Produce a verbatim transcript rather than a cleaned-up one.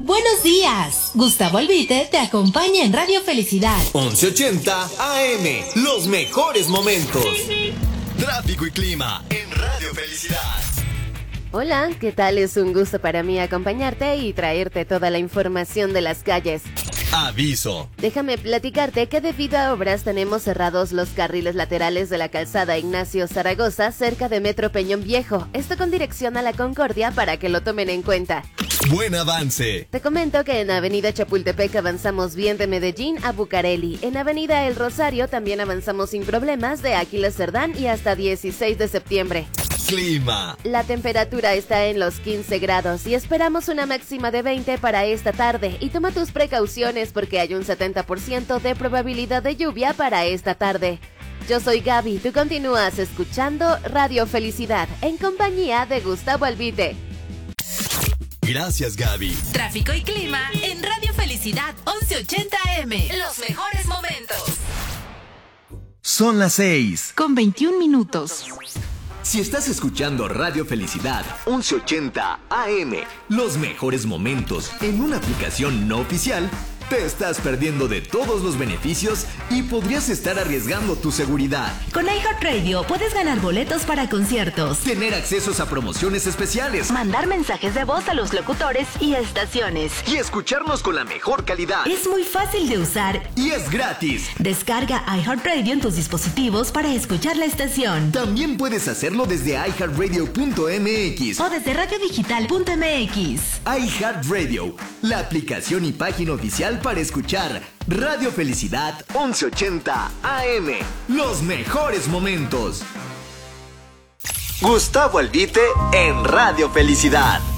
Buenos días. Gustavo Albite te acompaña en Radio Felicidad. once ochenta A M, los mejores momentos. Tráfico y clima en Radio Felicidad. Hola, ¿qué tal? Es un gusto para mí acompañarte y traerte toda la información de las calles. Aviso. Déjame platicarte que debido a obras tenemos cerrados los carriles laterales de la calzada Ignacio Zaragoza cerca de Metro Peñón Viejo. Esto con dirección a la Concordia para que lo tomen en cuenta. Buen avance. Te comento que en Avenida Chapultepec avanzamos bien de Medellín a Bucareli. En Avenida El Rosario también avanzamos sin problemas de Aquiles Cerdán y hasta dieciséis de septiembre. Clima. La temperatura está en los quince grados y esperamos una máxima de veinte para esta tarde. Y toma tus precauciones porque hay un setenta por ciento de probabilidad de lluvia para esta tarde. Yo soy Gaby, tú continúas escuchando Radio Felicidad en compañía de Gustavo Albite. Gracias, Gaby. Tráfico y clima en Radio Felicidad once ochenta A M. Los mejores momentos. Son las seis Con veintiún minutos. Si estás escuchando Radio Felicidad once ochenta A M, los mejores momentos en una aplicación no oficial, te estás perdiendo de todos los beneficios y podrías estar arriesgando tu seguridad. Con iHeartRadio puedes ganar boletos para conciertos, Tener accesos a promociones especiales mandar mensajes de voz a los locutores y estaciones. y escucharnos con la mejor calidad. Es muy fácil de usar. Y es gratis. Descarga iHeartRadio en tus dispositivos para escuchar la estación. También puedes hacerlo desde i heart radio punto m x. O desde radiodigital punto m x. iHeartRadio, la aplicación y página oficial para escuchar Radio Felicidad once ochenta A M. Los mejores momentos. Gustavo Albite en Radio Felicidad.